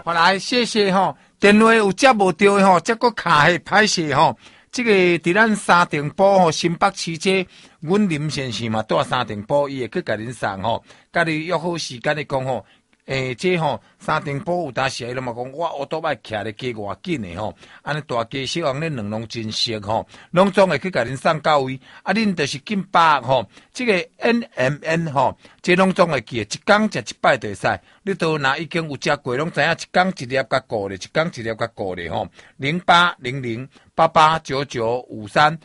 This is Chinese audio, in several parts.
好来，谢谢吼。电话有接无到的吼，再搁卡去歹势吼。这个伫咱沙丁堡吼，新北市这，阮林先生嘛住沙丁堡，伊会去甲恁送吼，甲你约好时间的讲吼。这吼沙丁堡有当时伊嘛讲，我乌多摆徛咧加偌紧的吼，安尼大家希望恁两拢真熟吼，拢总会去甲恁送到位。啊，恁就是紧把握吼，这个 NMN 吼，这拢总会记，一工食一摆就会使。你都若已经有食过，拢知影一工一粒甲固咧，一工一粒甲固咧吼。0800889953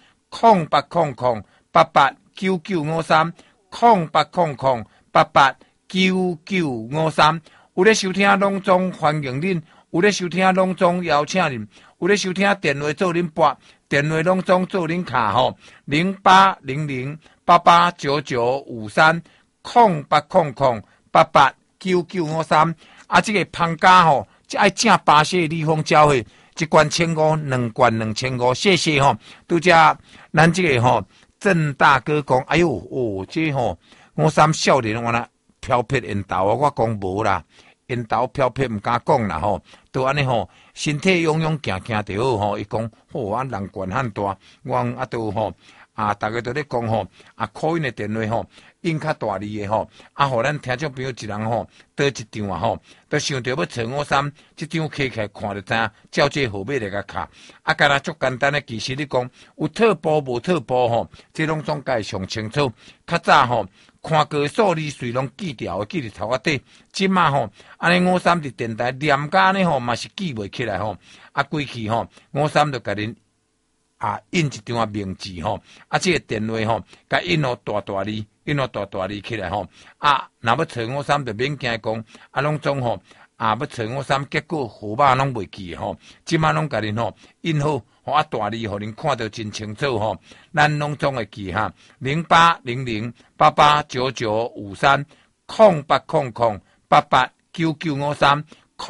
0800889953 0800889953，有咧收听拢总欢迎恁，有咧收听拢总邀请恁，有咧收听电话做恁拨，电话拢总做恁卡吼，0800889953 0800889953。啊，这个芳家吼，爱正巴西利丰交会，一罐1500，两罐2500，谢谢吼。拄只咱这个吼郑大哥讲，哎呦哦，这吼53少年我那漂撇烟头啊，我讲无啦，烟头漂撇唔敢讲啦吼，都安尼吼，身体勇勇行行就好吼。伊讲，吼啊人权很大，我啊都吼啊，大家都咧讲吼，啊call因的电话吼。印较大字的吼，啊，互咱听众朋友一人吼，倒一张啊吼，都想着要找53，这张摕起来看就知影，照这号码来甲卡。啊，干那足简单的，其实你讲有退步无退步吼，这拢总该上清楚。较早吼，看个数字随拢记掉，记伫头壳底。即马吼，安尼53伫电台念甲呢吼，嘛是记袂起来吼。啊，过去吼，53就甲恁。啊，印一张啊名字吼，啊，这个电话吼，甲印哦大大字，印哦大大字起来吼，啊，若要找53就免惊讲，啊，拢总吼，啊，要找53，结果号码拢袂记吼，即马拢甲恁吼印好，吼啊大字，互恁看到真清楚吼，咱拢总会记哈，0800889953 0800889953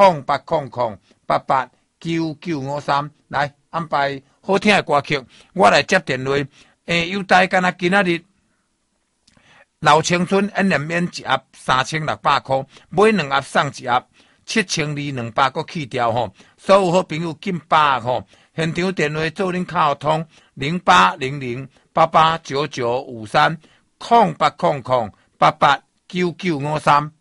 0800889953，来安排。好听的歌曲，我来接电话。优待敢若今仔日老青春 NMN 一盒3600块，买2盒送1盒，7200个去掉吼。所有好朋友紧把握吼，现场电话做恁卡通0800889953 0800889953。